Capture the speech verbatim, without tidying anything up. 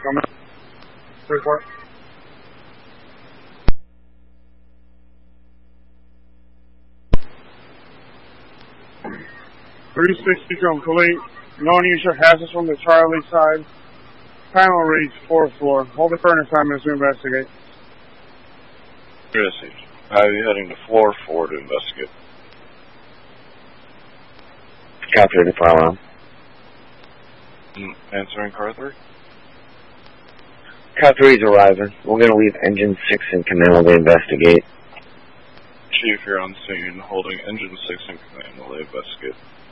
Coming. Report. three sixty complete. No unusual hazards from the Charlie side. Panel reads fourth floor. Hold the current assignments to investigate. Message. I'll be heading to floor four to investigate. Copy the follow. Mm, answering car three? Car three's arriving. We're going to leave engine six in command while they investigate. Chief, you're on scene, holding engine six in command while they investigate.